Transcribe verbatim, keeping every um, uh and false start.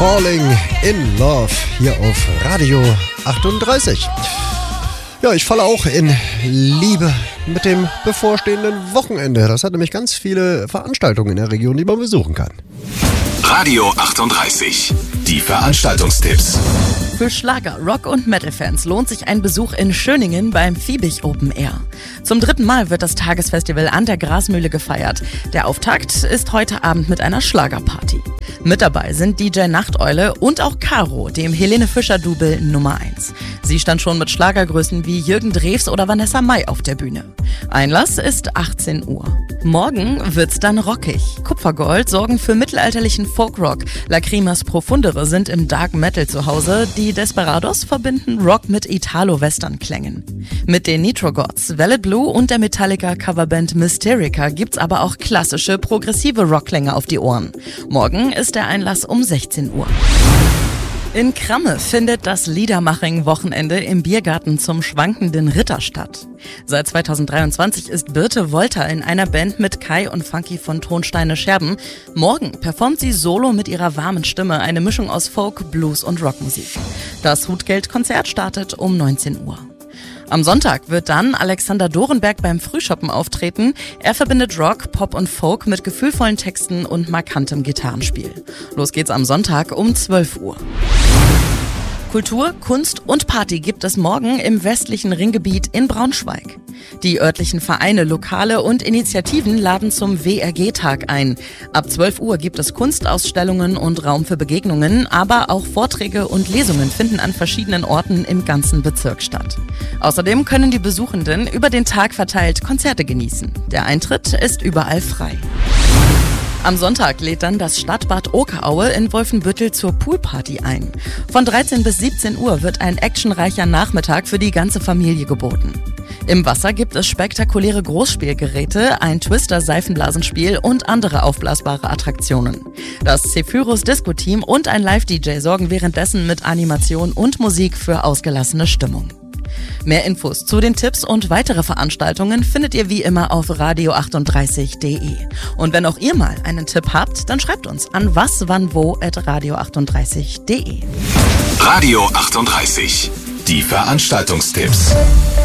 Falling in Love hier auf Radio achtunddreißig. Ja, ich falle auch in Liebe mit dem bevorstehenden Wochenende. Das hat nämlich ganz viele Veranstaltungen in der Region, die man besuchen kann. Radio achtunddreißig, die Veranstaltungstipps. Für Schlager-, Rock- und Metal-Fans lohnt sich ein Besuch in Schöningen beim Fiebig Open Air. Zum dritten Mal wird das Tagesfestival an der Grasmühle gefeiert. Der Auftakt ist heute Abend mit einer Schlagerparty. Mit dabei sind D J Nachteule und auch Caro, dem Helene Fischer-Double Nummer eins. Sie stand schon mit Schlagergrößen wie Jürgen Drews oder Vanessa Mai auf der Bühne. Einlass ist achtzehn Uhr. Morgen wird's dann rockig. Kupfergold sorgen für mittelalterlichen Folkrock. Lacrimas Profundere sind im Dark Metal zu Hause. Die Desperados verbinden Rock mit Italo-Western-Klängen. Mit den Nitro Gods, Velvet Blue und der Metallica-Coverband Mysterica gibt's aber auch klassische, progressive Rockklänge auf die Ohren. Morgen ist der Einlass um sechzehn Uhr. In Kramme findet das Liedermaching-Wochenende im Biergarten zum Schwankenden Ritter statt. Seit zweitausenddreiundzwanzig ist Birte Wolter in einer Band mit Kai und Funky von Tonsteine Scherben. Morgen performt sie solo mit ihrer warmen Stimme eine Mischung aus Folk, Blues und Rockmusik. Das Hutgeldkonzert startet um neunzehn Uhr. Am Sonntag wird dann Alexander Dorenberg beim Frühschoppen auftreten. Er verbindet Rock, Pop und Folk mit gefühlvollen Texten und markantem Gitarrenspiel. Los geht's am Sonntag um zwölf Uhr. Kultur, Kunst und Party gibt es morgen im westlichen Ringgebiet in Braunschweig. Die örtlichen Vereine, Lokale und Initiativen laden zum W R G-Tag ein. Ab zwölf Uhr gibt es Kunstausstellungen und Raum für Begegnungen, aber auch Vorträge und Lesungen finden an verschiedenen Orten im ganzen Bezirk statt. Außerdem können die Besuchenden über den Tag verteilt Konzerte genießen. Der Eintritt ist überall frei. Am Sonntag lädt dann das Stadtbad Okeraue in Wolfenbüttel zur Poolparty ein. Von dreizehn bis siebzehn Uhr wird ein actionreicher Nachmittag für die ganze Familie geboten. Im Wasser gibt es spektakuläre Großspielgeräte, ein Twister-Seifenblasenspiel und andere aufblasbare Attraktionen. Das Zephyrus Disco-Team und ein Live-D J sorgen währenddessen mit Animation und Musik für ausgelassene Stimmung. Mehr Infos zu den Tipps und weitere Veranstaltungen findet ihr wie immer auf radio achtunddreißig punkt de. Und wenn auch ihr mal einen Tipp habt, dann schreibt uns an waswannwo at radio achtunddreißig punkt de. Radio achtunddreißig, die Veranstaltungstipps.